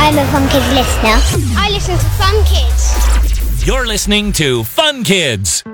I'm a Fun Kids listener. I listen to Fun Kids. You're listening to Fun Kids.